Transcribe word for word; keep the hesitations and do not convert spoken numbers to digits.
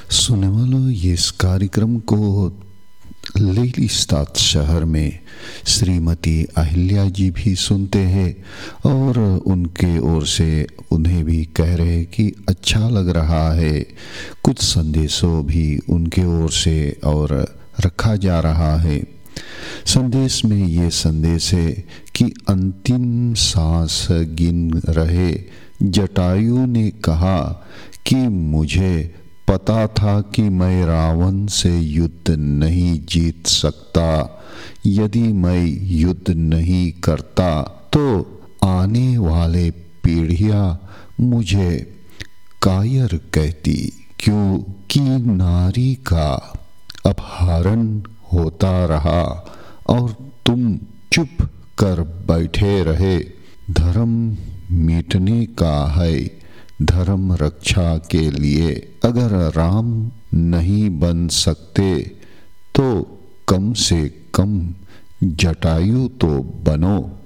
सुनने वालों, ये इस कार्यक्रम को लेलिस्तात शहर में श्रीमती अहिल्या जी भी सुनते हैं और उनके ओर से उन्हें भी कह रहे हैं कि अच्छा लग रहा है। कुछ संदेशों भी उनके ओर से और रखा जा रहा है। संदेश में ये संदेश है कि अंतिम सांस गिन रहे जटायु ने कहा कि मुझे पता था कि मैं रावण से युद्ध नहीं जीत सकता। यदि मैं युद्ध नहीं करता तो आने वाले पीढ़ियां मुझे कायर कहती, क्योंकि नारी का अपहरण होता रहा और तुम चुप कर बैठे रहे। धर्म मिटने का है, धर्म रक्षा के लिए अगर राम नहीं बन सकते तो कम से कम जटायु तो बनो।